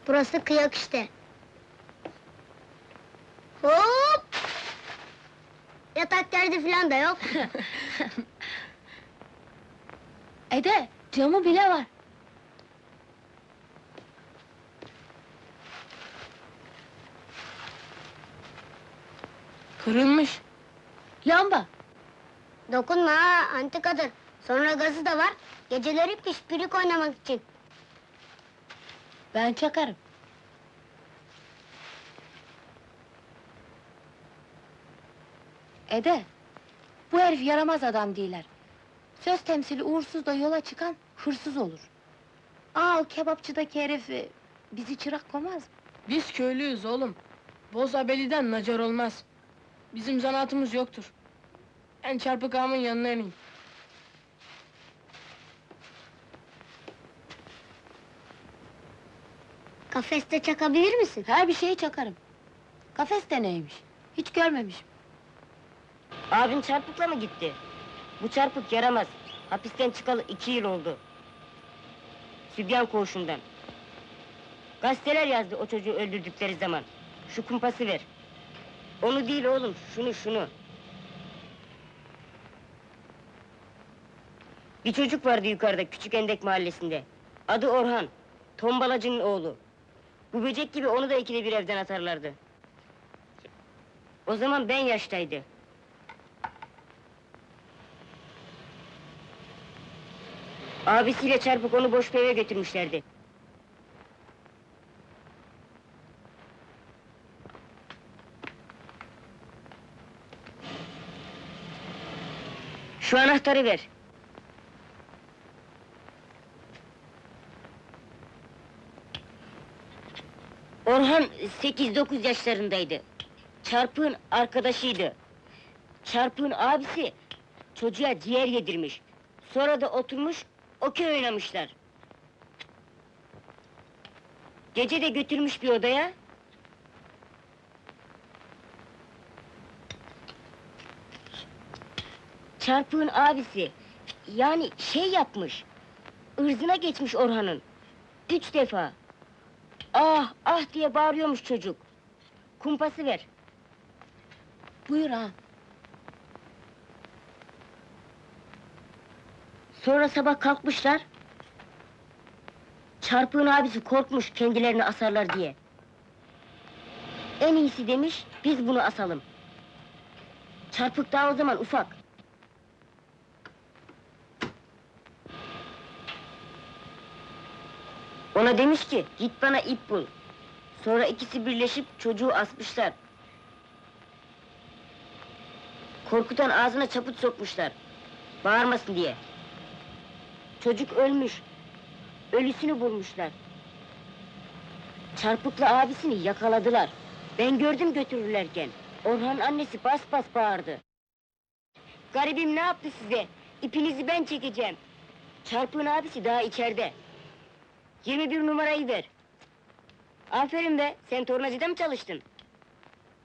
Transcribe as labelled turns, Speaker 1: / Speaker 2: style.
Speaker 1: Burası kıyak işte. Hop! Yatak derdi falan da yok.
Speaker 2: Ede, camı bile var.
Speaker 3: Kırılmış.
Speaker 2: Lamba.
Speaker 1: Dokunma ha, antikadır. Sonra gazı da var. Geceleri pişpirik oynamak için.
Speaker 2: Ben çakarım. Ede, bu herif yaramaz adam değiller. Söz temsili uğursuz da yola çıkan hırsız olur. O kebapçıdaki herif bizi çırak koymaz mı?
Speaker 3: Biz köylüyüz oğlum. Boz abeliden nacar olmaz. Bizim zanaatımız yoktur. Ben çarpık ağamın yanına ineyim.
Speaker 1: Kafeste çakabilir misin?
Speaker 2: Her bir şeyi çakarım. Kafes de neymiş? Hiç görmemişim.
Speaker 4: Abin çarpıkla mı gitti? Bu çarpık yaramaz. Hapisten çıkalı 2 yıl oldu. Sübyan koğuşundan. Gazeteler yazdı o çocuğu öldürdükleri zaman. Şu kumpası ver. Onu değil oğlum, şunu. Bir çocuk vardı yukarıda, Küçük Endek mahallesinde. Adı Orhan, tombalacının oğlu. Bu böcek gibi onu da ikide bir evden atarlardı. O zaman ben yaştaydı. Abisiyle çarpık onu boş bir eve götürmüşlerdi. Şu anahtarı ver. Orhan 8-9 yaşlarındaydı. Çarpık'ın arkadaşıydı. Çarpık'ın abisi çocuğa ciğer yedirmiş. Sonra da oturmuş okey oynamışlar. Gece de götürmüş bir odaya. Çarpık'ın abisi yani şey yapmış. Irzına geçmiş Orhan'ın. 3 defa. Ah ah diye bağırıyormuş çocuk. Kumpası ver.
Speaker 2: Buyur ağam.
Speaker 4: Sonra sabah kalkmışlar. Çarpık'ın abisi korkmuş kendilerini asarlar diye. En iyisi demiş, biz bunu asalım. Çarpık daha o zaman ufak. Ona demiş ki, git bana ip bul. Sonra ikisi birleşip çocuğu asmışlar. Korkutan ağzına çaput sokmuşlar. Bağırmasın diye. Çocuk ölmüş. Ölüsünü bulmuşlar. Çarpık'la abisini yakaladılar. Ben gördüm götürürlerken. Orhan'ın annesi bas bas bağırdı. Garibim ne yaptı size? İpinizi ben çekeceğim. Çarpık'ın abisi daha içeride. 21 numarayı ver. Aferin be, sen tornacıda mı çalıştın?